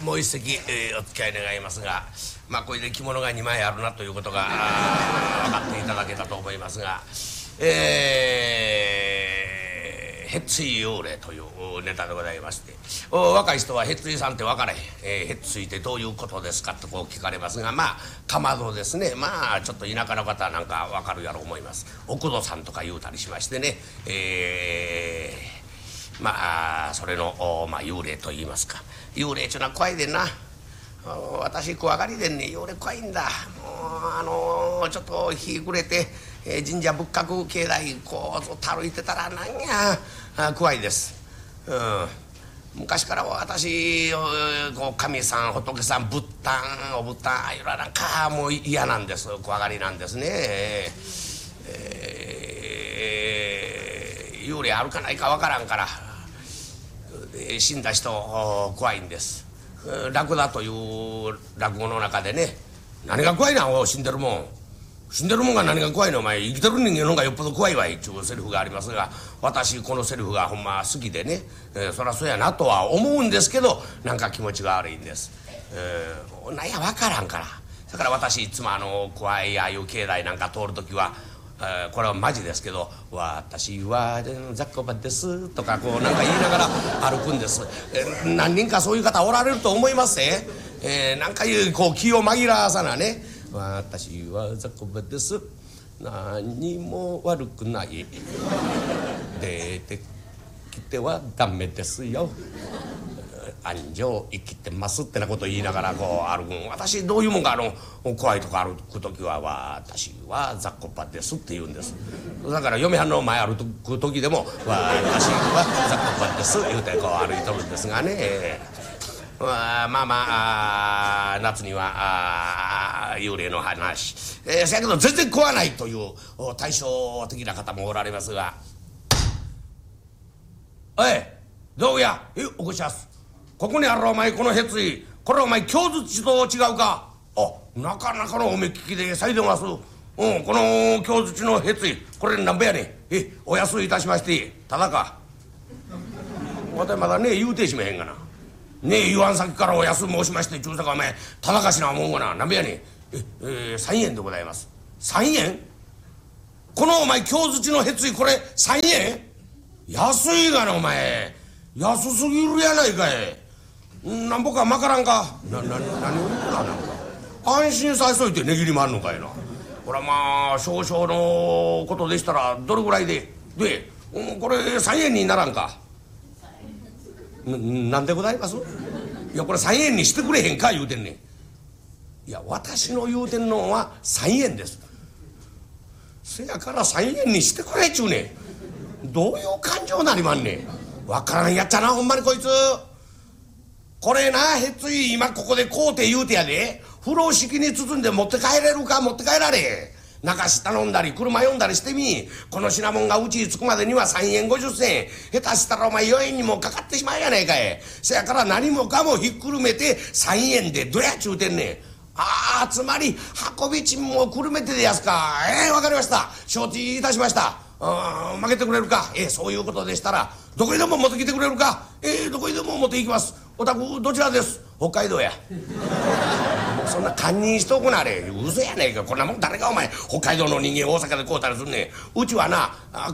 もう一席、お付き合い願いますが、まあこれで着物が2枚あるなということが分かっていただけたと思いますが、へっつい幽霊というネタでございまして、若い人はへっついさんって分からへん、へっついってどういうことですかとこう聞かれますが、まあかまどですね。まあちょっと田舎の方なんか分かるやろう思います。奥戸さんとか言うたりしましてね、まあそれの、まあ、幽霊と言いますか、幽霊っちゅうのは怖いでんな。私怖がりでんね。幽霊怖いんだ。もうちょっと日暮れて、神社仏閣境内こうずっと歩いてたらなんや怖いです。昔から私こう神さん仏さん仏壇お仏壇ああいうのはなんかもう嫌なんです。怖がりなんですね。幽霊あるかないかわからんから、死んだ人怖いんです。ラクダという落語の中でね、何が怖いな死んでるもん、死んでるもんが何が怖いの、お前生きてる人間の方がよっぽど怖いわいっていうセリフがありますが、私このセリフがほんま好きでね、そりゃそうやなとは思うんですけど、なんか気持ちが悪いんです。なんや分からんから。だから私いつも怖いああいう境内なんか通る時は、これはマジですけど「私は雑魚場です」とかこうなんか言いながら歩くんです。何人かそういう方おられると思いますね。なんかこう気を紛らわさなね「私は雑魚場です」「何にも悪くない」「出てきてはダメですよ」安城生きてますってなことを言いながらこう歩く。私どういうもんか怖いとこ歩く時は「私は雑魚場です」って言うんです。だから嫁はんの前歩く時でも「私は雑魚場です」言うてこう歩いとるんですがね。まあまあ夏には幽霊の話、せやけど全然怖ないという対照的な方もおられますが、どうやおこしやす。ここにあるお前このへつい、これお前京槌と違うか。なかなかのお目利きでさいでます。この京槌のへついこれ何べやねん。お安いいたしましてただか。私まだね言うてしめへんがな。ね言わん先からお安申しましてちゅうさかお前ただかしなもんがな。何べやねん。3円でございます。3円。このお前京槌のへついこれ3円。安いがなお前。安すぎるやないかい。なんぼかまからんか。何を言うとらなんか。安心させといて値切りもあんのかいな。これはまあ少々のことでしたらどれぐらいでこれ3円にならんか。なんでございます。いやこれ3円にしてくれへんか言うてんねん。いや私の言うてんのは3円です。せやから3円にしてくれっちゅうねん。どういう感情なりまんねん。わからんやっちゃなほんまにこいつ。これなへっつい今ここでこうて言うてやで、風呂敷に包んで持って帰れるか。持って帰られへん。中し頼んだり車呼んだりしてみ。この品物がうちに着くまでには3円50銭。下手したらお前4円にもかかってしまうやないかい。せやから何もかもひっくるめて3円でどやっちゅうてんねん。つまり運び賃もくるめてでやすか。わかりました。承知いたしました。負けてくれるか。そういうことでしたらどこにでも持ってきてくれるか。どこにでも持っていきます。お宅どちらです。北海道や。そんな堪忍しとくなれ。嘘やねんか。こんなもん誰がお前北海道の人間大阪で買うたりすんねん。うちはな